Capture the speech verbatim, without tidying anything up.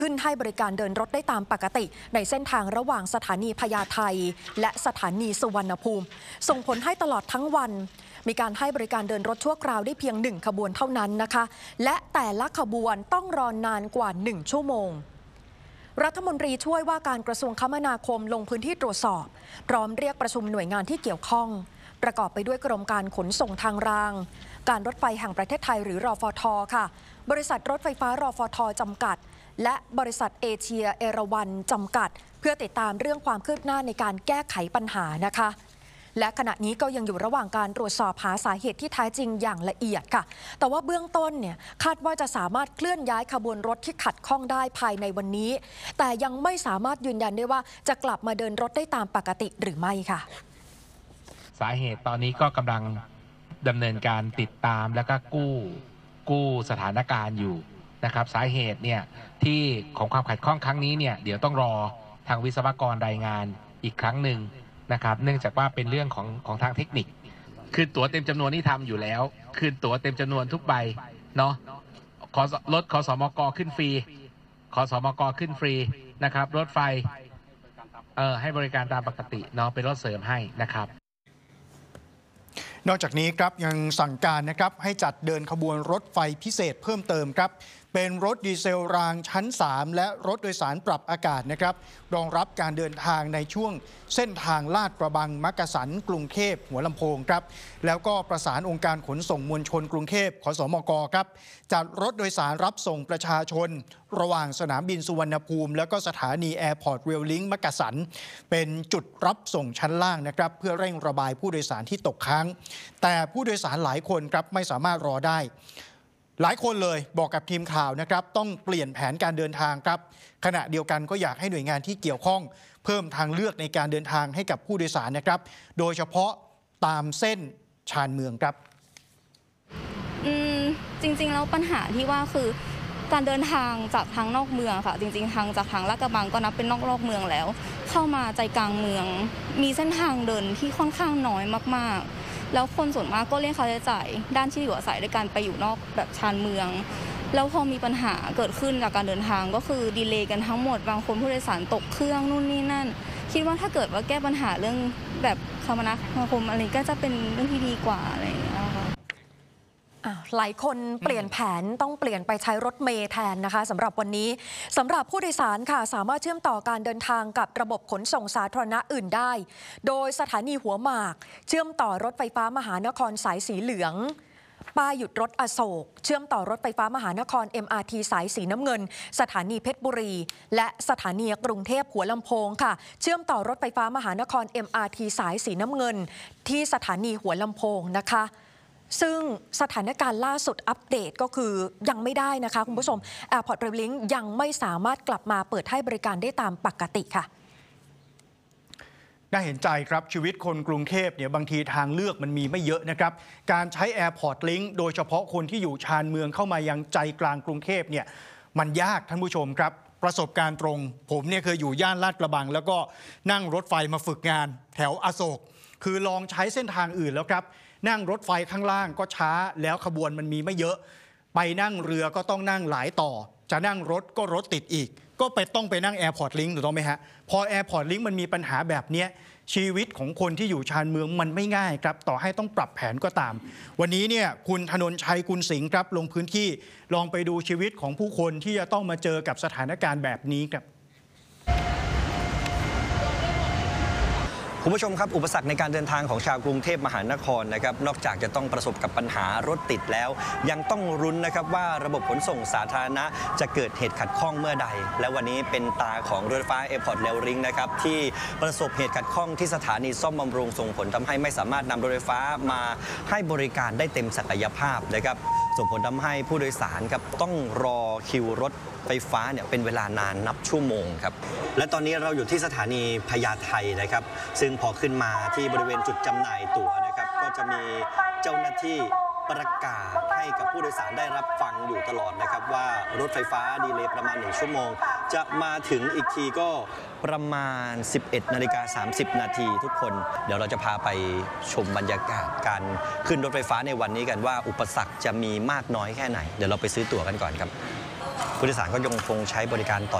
ขึ้นให้บริการเดินรถได้ตามปกติในเส้นทางระหว่างสถานีพญาไทและสถานีสุวรรณภูมิส่งผลให้ตลอดทั้งวันมีการให้บริการเดินรถชั่วคราวได้เพียงหนึ่งขบวนเท่านั้นนะคะและแต่ละขบวนต้องรอนานกว่าหนึ่งชั่วโมงรัฐมนตรีช่วยว่าการกระทรวงคมนาคมลงพื้นที่ตรวจสอบพร้อมเรียกประชุมหน่วยงานที่เกี่ยวข้องประกอบไปด้วยกรมการขนส่งทางรางการรถไฟแห่งประเทศไทยหรือรฟท.ค่ะบริษัทรถไฟฟ้ารฟท.จำกัดและบริษัทเอเชียเอราวัณจำกัดเพื่อติดตามเรื่องความคืบหน้าในการแก้ไขปัญหานะคะและขณะนี้ก็ยังอยู่ระหว่างการตรวจสอบหาสาเหตุที่แท้จริงอย่างละเอียดค่ะแต่ว่าเบื้องต้นเนี่ยคาดว่าจะสามารถเคลื่อนย้ายขบวนรถที่ขัดข้องได้ภายในวันนี้แต่ยังไม่สามารถยืนยันได้ว่าจะกลับมาเดินรถได้ตามปกติหรือไม่ค่ะสาเหตุตอนนี้ก็กำลังดำเนินการติดตามแล้วก็กู้กู้สถานการณ์อยู่นะครับสาเหตุเนี่ยที่ของความขัดข้องครั้งนี้เนี่ยเดี๋ยวต้องรอทางวิศวกรรายงานอีกครั้งหนึ่งนะครับเนื่องจากว่าเป็นเรื่องของของทางเทคนิคคืนตั๋วเต็มจำนวนที่ทำอยู่แล้วคืนตั๋วเต็มจำนวนทุกใบเนาะขอรถขสมกขึ้นฟรีขสมกขึ้นฟรีนะครับรถไฟเอ่อให้บริการตามปกติเนาะเป็นรถเสริมให้นะครับนอกจากนี้ครับยังสั่งการนะครับให้จัดเดินขบวนรถไฟพิเศษเพิ่มเติมครับเป็นรถดีเซลรางชั้นสามและรถโดยสารปรับอากาศนะครับรองรับการเดินทางในช่วงเส้นทางลาดกระบังมักกะสันกรุงเทพหัวลำโพงครับแล้วก็ประสานองค์การขนส่งมวลชนกรุงเทพขสมกครับจัดรถโดยสารรับส่งประชาชนระหว่างสนามบินสุวรรณภูมิแล้วก็สถานีแอร์พอร์ตเรลลิงก์มักกะสันเป็นจุดรับส่งชั้นล่างนะครับเพื่อเร่งระบายผู้โดยสารที่ตกค้างแต่ผู้โดยสารหลายคนครับไม่สามารถรอได้หลายคนเลยบอกกับทีมข่าวนะครับต้องเปลี่ยนแผนการเดินทางครับขณะเดียวกันก็อยากให้หน่วยงานที่เกี่ยวข้องเพิ่มทางเลือกในการเดินทางให้กับผู้โดยสารนะครับโดยเฉพาะตามเส้นชานเมืองครับอืมจริงๆแล้วปัญหาที่ว่าคือการเดินทางจากทางนอกเมืองค่ะจริงๆทางจากทางลาดกระบังก็นับเป็นนอกรอบเมืองแล้วเข้ามาใจกลางเมืองมีเส้นทางเดินที่ค่อนข้างน้อยมากๆแล้วคนส่วนมากก็เลี่ยงค่าใช้จ่ายด้านที่อยู่อาศัยด้วยการไปอยู่นอกแบบชานเมืองแล้วพอมีปัญหาเกิดขึ้นจากการเดินทางก็คือดีเลย์กันทั้งหมดบางคนผู้โดยสารตกเครื่องนู่นนี่นั่นคิดว่าถ้าเกิดว่าแก้ปัญหาเรื่องแบบคมนาคมอะไรก็จะเป็นเรื่องที่ดีกว่าอะไรอย่างเงี้ยค่ะหลายคนเปลี่ยนแผนต้องเปลี่ยนไปใช้รถเมล์แทนนะคะสำหรับวันนี้สำหรับผู้โดยสารค่ะสามารถเชื่อมต่อการเดินทางกับระบบขนส่งสาธารณะอื่นได้โดยสถานีหัวหมากเชื่อมต่อรถไฟฟ้ามหานครสายสีเหลืองป้ายหยุดรถอโศกเชื่อมต่อรถไฟฟ้ามหานคร เอ็ม อาร์ ที สายสีน้ำเงินสถานีเพชรบุรีและสถานีกรุงเทพหัวลำโพงค่ะเชื่อมต่อรถไฟฟ้ามหานคร เอ็ม อาร์ ที สายสีน้ำเงินที่สถานีหัวลำโพงนะคะซึ่งสถานการณ์ล่าสุดอัปเดตก็คือยังไม่ได้นะคะคุณผู้ชม Airport Rail Link ยังไม่สามารถกลับมาเปิดให้บริการได้ตามปกติค่ะน่าเห็นใจครับชีวิตคนกรุงเทพเนี่ยบางทีทางเลือกมันมีไม่เยอะนะครับการใช้ Airport Link โดยเฉพาะคนที่อยู่ชานเมืองเข้ามายังใจกลางกรุงเทพเนี่ยมันยากท่านผู้ชมครับประสบการณ์ตรงผมเนี่ยเคยอยู่ย่านลาดกระบังแล้วก็นั่งรถไฟมาฝึกงานแถวอโศกคือลองใช้เส้นทางอื่นแล้วครับนั่งรถไฟข้างล่างก็ช้าแล้วขบวนมันมีไม่เยอะไปนั่งเรือก็ต้องนั่งหลายต่อจะนั่งรถก็รถติดอีกก็ไปต้องไปนั่ง Airport Link ถูกต้องไหมฮะพอ Airport Link มันมีปัญหาแบบนี้ชีวิตของคนที่อยู่ชานเมืองมันไม่ง่ายครับต่อให้ต้องปรับแผนก็ตามวันนี้เนี่ยคุณธนนชัยกุลสิงห์ครับลงพื้นที่ลองไปดูชีวิตของผู้คนที่จะต้องมาเจอกับสถานการณ์แบบนี้ครับคุณผู้ชมครับอุปสรรคในการเดินทางของชาวกรุงเทพมหานครนะครับนอกจากจะต้องประสบกับปัญหารถติดแล้วยังต้องรุ้นนะครับว่าระบบขนส่งสาธารณะจะเกิดเหตุขัดข้องเมื่อใดและวันนี้เป็นตาของรถไฟฟ้า Airport Rail Link นะครับที่ประสบเหตุขัดข้องที่สถานีซ่อมบำรุงส่งผลทำให้ไม่สามารถนำรถไฟฟ้ามาให้บริการได้เต็มศักยภาพนะครับส่งผลทำให้ผู้โดยสารครับต้องรอคิวรถไฟฟ้าเนี่ยเป็นเวลานานนับชั่วโมงครับและตอนนี้เราอยู่ที่สถานีพญาไทนะครับซึ่งพอขึ้นมาที่บริเวณจุดจำหน่ายตั๋วนะครับก็จะมีเจ้าหน้าที่ประกาศให้กับผู้โดยสารได้รับฟังอยู่ตลอดนะครับว่ารถไฟฟ้าดีเลย์ประมาณหนึ่งชั่วโมงจะมาถึงอีกทีก็ประมาณ สิบเอ็ดนาฬิกาสามสิบนาทีทุกคนเดี๋ยวเราจะพาไปชมบรรยากาศการขึ้นรถไฟฟ้าในวันนี้กันว่าอุปสรรคจะมีมากน้อยแค่ไหนเดี๋ยวเราไปซื้อตั๋วกันก่อนครับผู้โดยสารก็ยังคงใช้บริการต่อ